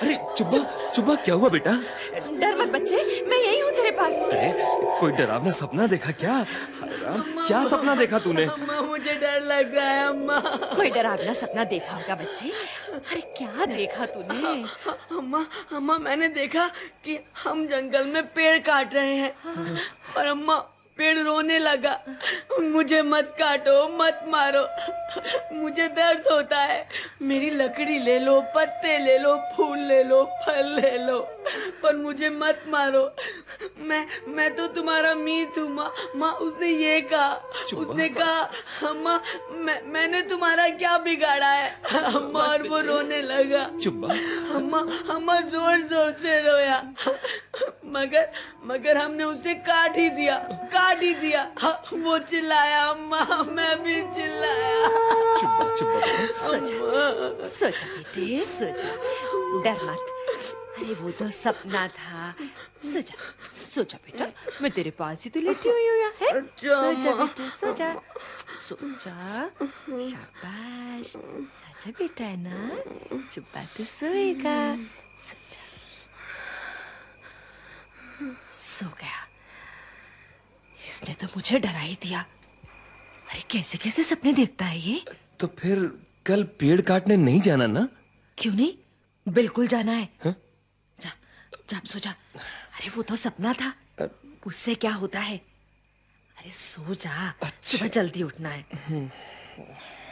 अरे चुब्बा, चुब्बा क्या हुआ बेटा? डर मत बच्चे, मैं यही हूँ तेरे पास। अरे कोई डरावना सपना देखा क्या? हाय राम, क्या सपना देखा तूने? अम्मा मुझे डर लग रहा है अम्मा। कोई डरावना सपना देखा होगा बच्चे। अरे क्या देखा तूने? अम्मा अम्मा मैंने देखा कि हम जंगल में पेड़ काट रहे हैं। और अम्मा पेड़ रोने लगा, मुझे मत काटो, मत मारो, मुझे दर्द होता है। मेरी लकड़ी ले लो, पत्ते ले लो, फूल ले लो, फल ले लो, पर मुझे मत मारो। मैं तो तुम्हारा मीत हूँ माँ। माँ उसने ये कहा, उसने कहा अम्मा मैंने तुम्हारा क्या बिगाड़ा है। अम्मा और वो रोने लगा। चुब्बा, अम्मा अम्मा जोर जोर से रोया, मगर हमने उसे काट ही दिया। वो चिल्लाया अम्मा, मैं भी चिल्लाया। चुब्बा, चुब्बा सोचा बेटे, सोचा, डर मत। अरे वो तो सपना था। सोचा बेटा, मैं तेरे पास ही तो लेटी हुई हूँ यहाँ, है? सोचा बेटे, सोचा। शाबाश, अच्छा बेटा है ना, चुप्पा तो सोएगा। सोचा, सो गया। इसने तो मुझे डरा ही दिया। अरे कैसे कैसे सपने देखता है ये? तो फिर कल पेड़ काटने नहीं जाना ना? क्यों नहीं, बिल्कुल जाना है। हा? जा जा, सो जा। अरे वो तो सपना था, उससे क्या होता है। अरे सो जा, सुबह जल्दी उठना है।